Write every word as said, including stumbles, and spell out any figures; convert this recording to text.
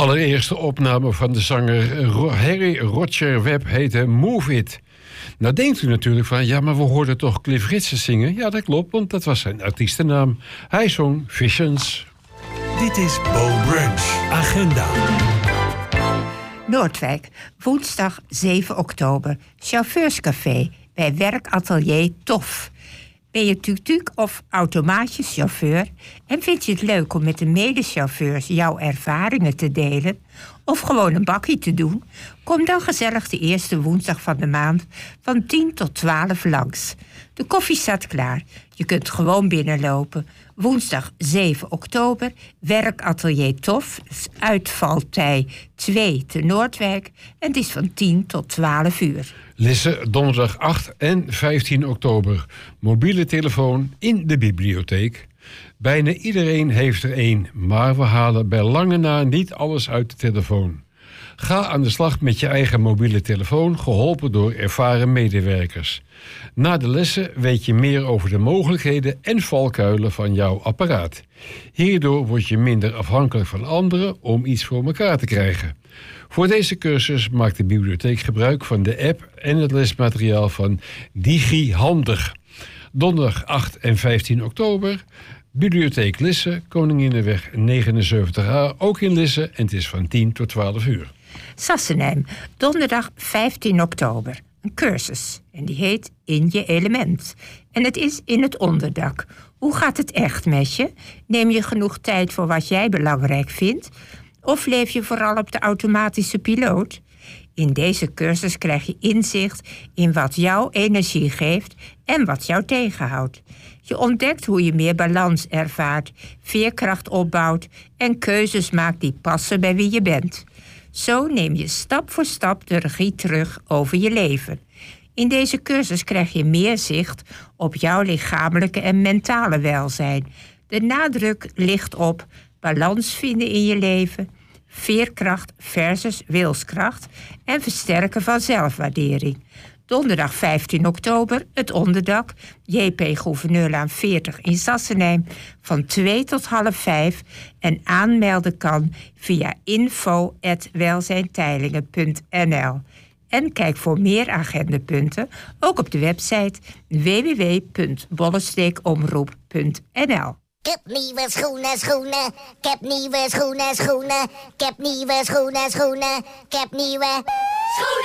allereerste opname van de zanger Harry Roger Webb heette Move It. Nou denkt u natuurlijk van, ja, maar we hoorden toch Cliff Richard zingen? Ja, dat klopt, want dat was zijn artiestennaam. Hij zong Visions. Dit is Bo Brunch Agenda. Noordwijk, woensdag zeven oktober. Chauffeurscafé bij werkatelier Tof. Ben je tuk-tuk of automaatjeschauffeur en vind je het leuk om met de medechauffeurs jouw ervaringen te delen of gewoon een bakkie te doen? Kom dan gezellig de eerste woensdag van de maand van tien tot twaalf langs. De koffie staat klaar. Je kunt gewoon binnenlopen. Woensdag zeven oktober, werkatelier Tof, uitvaltij twee te Noordwijk. En het is van tien tot twaalf uur. Lisse, donderdag acht en vijftien oktober. Mobiele telefoon in de bibliotheek. Bijna iedereen heeft er één, maar we halen bij lange na niet alles uit de telefoon. Ga aan de slag met je eigen mobiele telefoon, geholpen door ervaren medewerkers. Na de lessen weet je meer over de mogelijkheden en valkuilen van jouw apparaat. Hierdoor word je minder afhankelijk van anderen om iets voor elkaar te krijgen. Voor deze cursus maakt de bibliotheek gebruik van de app en het lesmateriaal van DigiHandig. Donderdag acht en vijftien oktober, Bibliotheek Lisse, Koninginnenweg negenenzeventig A, ook in Lisse, en het is van tien tot twaalf uur. Sassenheim, donderdag vijftien oktober. Een cursus en die heet In je element. En het is in het onderdak. Hoe gaat het echt met je? Neem je genoeg tijd voor wat jij belangrijk vindt? Of leef je vooral op de automatische piloot? In deze cursus krijg je inzicht in wat jouw energie geeft en wat jou tegenhoudt. Je ontdekt hoe je meer balans ervaart, veerkracht opbouwt en keuzes maakt die passen bij wie je bent. Zo neem je stap voor stap de regie terug over je leven. In deze cursus krijg je meer zicht op jouw lichamelijke en mentale welzijn. De nadruk ligt op balans vinden in je leven, veerkracht versus wilskracht en versterken van zelfwaardering. Donderdag vijftien oktober, het onderdak, J P Gouverneurlaan veertig in Sassenheim, van twee tot half vijf. En aanmelden kan via info at welzijnteilingen punt n l. En kijk voor meer agendapunten ook op de website w w w punt bollesteekomroep punt n l. Ik heb nieuwe schoenen, schoenen. Ik heb nieuwe schoenen, schoenen. Ik heb nieuwe schoenen, schoenen. Ik heb nieuwe schoenen.